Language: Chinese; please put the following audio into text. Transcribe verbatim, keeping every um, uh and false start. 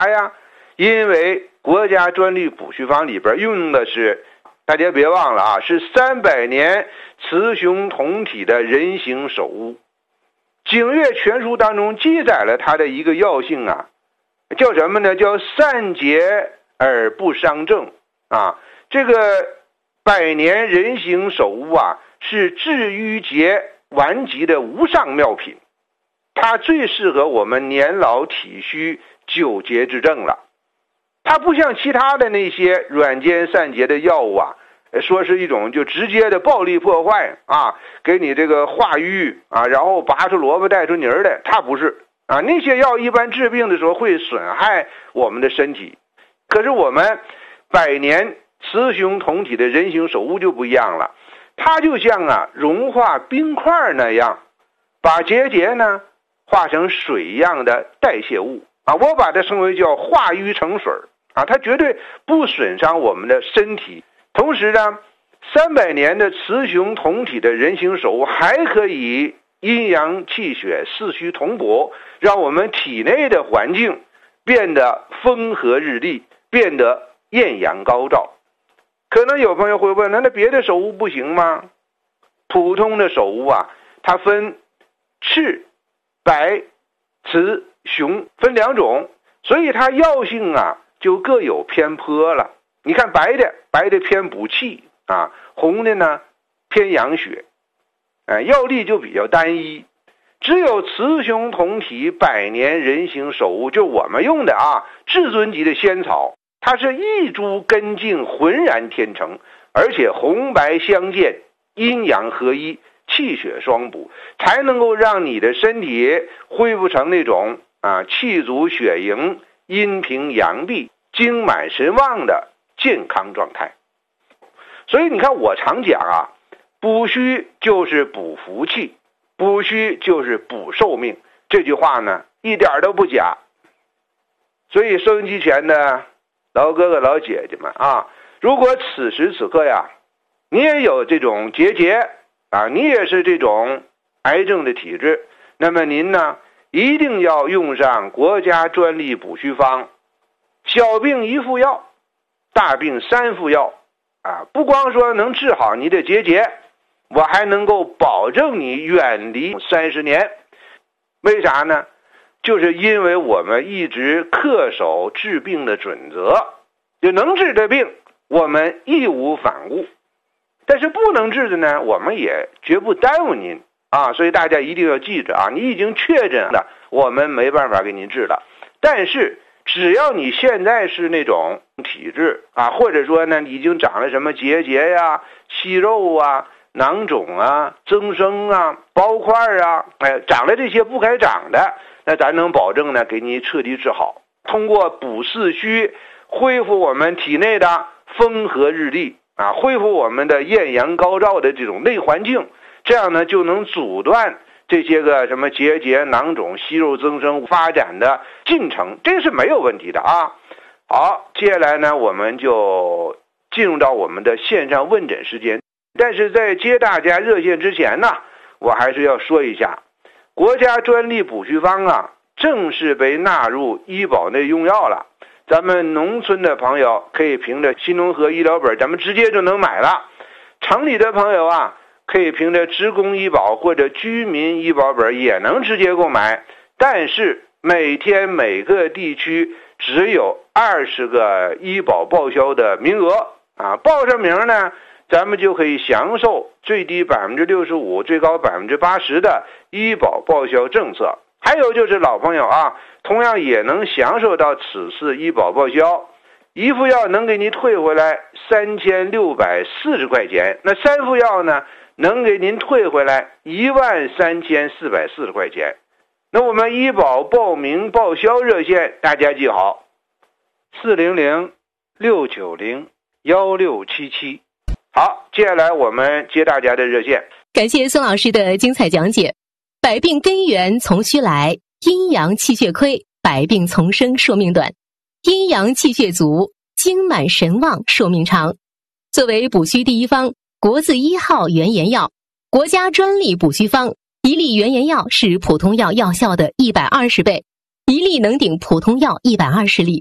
啥呀？因为国家专利补虚方里边用的是，大家别忘了啊，是三百年雌雄同体的人形首乌。景岳全书当中记载了它的一个药性啊，叫什么呢？叫散结而不伤正啊。这个百年人形首乌啊，是治淤结顽疾的无上妙品，它最适合我们年老体虚久结之症了。它不像其他的那些软坚散结的药物啊，说是一种就直接的暴力破坏啊，给你这个化瘀啊，然后拔出萝卜带出泥儿来，它不是啊。那些药一般治病的时候会损害我们的身体，可是我们百年雌雄同体的人形首乌就不一样了，它就像啊融化冰块那样，把结节呢化成水一样的代谢物啊，我把它称为叫化瘀成水啊，它绝对不损伤我们的身体。同时呢，三百年的雌雄同体的人形首乌还可以阴阳气血四虚同补，让我们体内的环境变得风和日丽，变得艳阳高照。可能有朋友会问，那那别的首乌不行吗？普通的首乌啊，它分赤、白、雌、雄分两种，所以它药性啊就各有偏颇了。你看白的，白的偏补气啊，红的呢偏养血，哎，药力就比较单一。只有雌雄同体百年人形首乌，就我们用的啊，至尊级的仙草，它是一株根茎浑然天成，而且红白相间，阴阳合一，气血双补，才能够让你的身体恢复成那种啊气足血盈、阴平阳闭、精满神旺的健康状态。所以你看我常讲啊，补虚就是补福气，补虚就是补寿命，这句话呢一点都不假。所以收音机前的老哥哥老姐姐们啊，如果此时此刻呀，你也有这种结节啊，你也是这种癌症的体质，那么您呢一定要用上国家专利补虚方，小病一副药，大病三副药啊，不光说能治好你的结节，我还能够保证你远离三十年。为啥呢？就是因为我们一直恪守治病的准则，就能治的病我们义无反顾，但是不能治的呢，我们也绝不耽误您啊。所以大家一定要记着啊，你已经确诊了，我们没办法给您治了，但是只要你现在是那种体质啊，或者说呢已经长了什么结节呀、息肉啊、囊肿啊、增生啊、包块啊，哎，长了这些不该长的，那咱能保证呢给你彻底治好。通过补四虚，恢复我们体内的风和日丽啊，恢复我们的艳阳高照的这种内环境，这样呢就能阻断这些个什么结节、囊肿、息肉增生发展的进程，这是没有问题的啊。好，接下来呢我们就进入到我们的线上问诊时间。但是在接大家热线之前呢，我还是要说一下，国家专利补虚方啊正式被纳入医保内用药了。咱们农村的朋友可以凭着新农合医疗本，咱们直接就能买了。城里的朋友啊，可以凭着职工医保或者居民医保本也能直接购买，但是每天每个地区只有二十个医保报销的名额啊，报上名呢，咱们就可以享受最低百分之六十五、最高百分之八十的医保报销政策。还有就是老朋友啊，同样也能享受到此次医保报销，一副药能给你退回来三千六百四十块钱，那三副药呢能给您退回来一万三千四百四十块钱。那我们医保报名报销热线大家记好，四零零六九零幺六七七。好，接下来我们接大家的热线。 感谢孙老师的精彩讲解。百病根源从虚来，阴阳气血亏，百病丛生，寿命短；阴阳气血足，精满神旺，寿命长。作为补虚第一方，国字一号原研药，国家专利补虚方，一粒原研药是普通药药效的一百二十倍， 一粒能顶普通药一百二十粒。